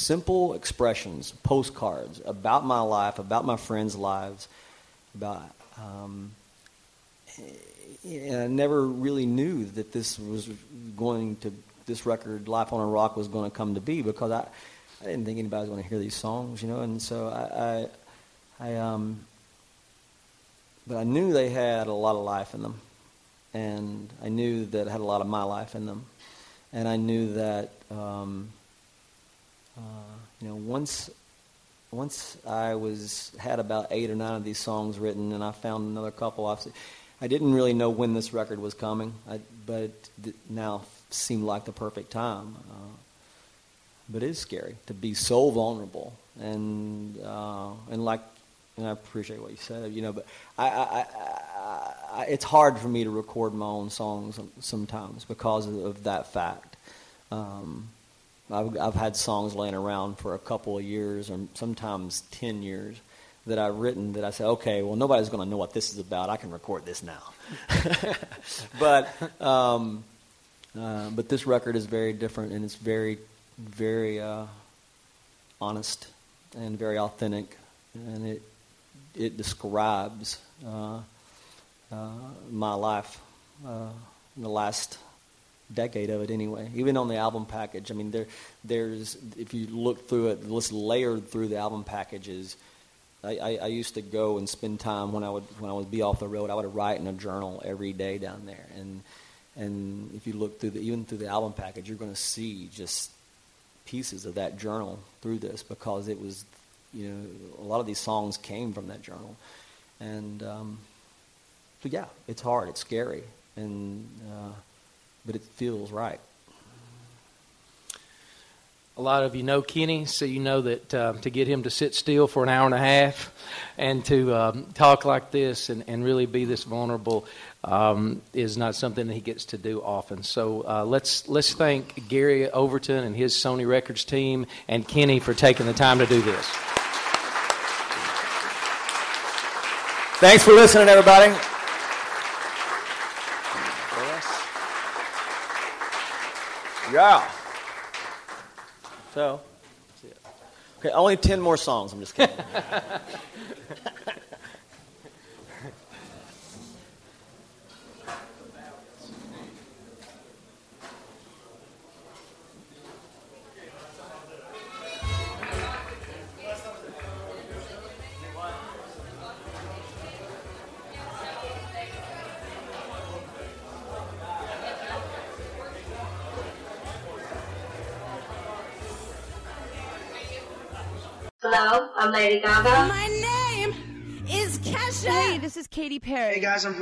simple expressions, postcards about my life, about my friends' lives, about. And I never really knew that this record, Life on a Rock, was going to come to be, because I didn't think anybody was going to hear these songs, and so but I knew they had a lot of life in them, and I knew that it had a lot of my life in them, and I knew that once I had about 8 or 9 of these songs written, and I found another couple. I didn't really know when this record was coming, but it now seemed like the perfect time. But it is scary to be so vulnerable, and I appreciate what you said, but it's hard for me to record my own songs sometimes because of that fact. I've had songs laying around for a couple of years, or sometimes 10 years, that I've written that I said, okay, well, nobody's going to know what this is about. I can record this now. But this record is very different, and it's very, very honest and very authentic, and it describes my life in the last decade of it anyway. Even on the album package, I mean, there's if you look through it, it's layered through the album packages. I used to go and spend time when I would be off the road. I would write in a journal every day down there, and if you look even through the album package, you're going to see just pieces of that journal through this, because it was, a lot of these songs came from that journal, and so yeah, it's hard, it's scary, and but it feels right. A lot of you know Kenny, so you know that to get him to sit still for an hour and a half and to talk like this and really be this vulnerable is not something that he gets to do often. So let's thank Gary Overton and his Sony Records team and Kenny for taking the time to do this. Thanks for listening, everybody. Yeah. So, okay, only 10 more songs. I'm just kidding. Hello, I'm Lady Gaga. My name is Kesha. Hey, this is Katy Perry. Hey guys, I'm